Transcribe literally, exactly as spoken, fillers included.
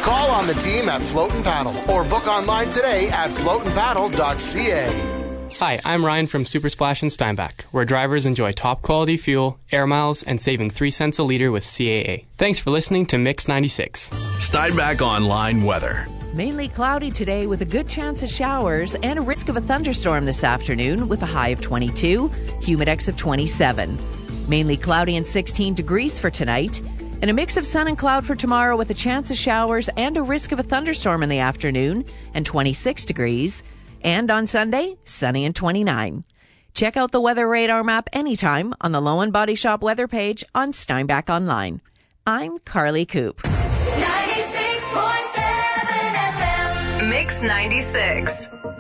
Call on the team at Float and Paddle or book online today at float and paddle dot c a. Hi, I'm Ryan from Super Splash in Steinbach, where drivers enjoy top-quality fuel, air miles, and saving three cents a litre with C A A. Thanks for listening to Mix ninety-six. Steinbach Online weather. Mainly cloudy today with a good chance of showers and a risk of a thunderstorm this afternoon with a high of twenty-two, humidex of twenty-seven. Mainly cloudy and sixteen degrees for tonight. And a mix of sun and cloud for tomorrow with a chance of showers and a risk of a thunderstorm in the afternoon and twenty-six degrees. And on Sunday, sunny and twenty-nine. Check out the weather radar map anytime on the Low and Body Shop weather page on Steinbach Online. I'm Carly Coop. ninety-six point seven F M. Mix ninety-six.